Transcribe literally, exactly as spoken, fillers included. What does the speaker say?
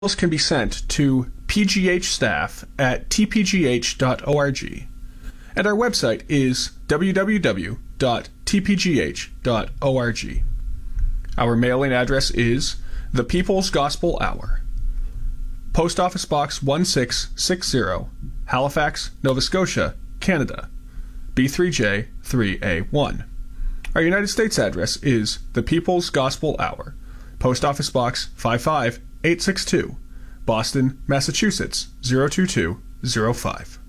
Emails can be sent to pghstaff at t p g h dot org, and our website is w w w dot t p g h dot org. Our mailing address is The People's Gospel Hour, Post Office Box one six six zero, Halifax, Nova Scotia, Canada, B three J three A one. Our United States address is The People's Gospel Hour, Post Office Box five five eight six two, Boston, Massachusetts zero two two zero five.